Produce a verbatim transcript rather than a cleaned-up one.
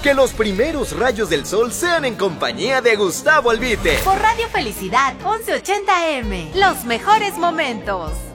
Que los primeros rayos del sol sean en compañía de Gustavo Albite. Por Radio Felicidad once ochenta A M. Los mejores momentos.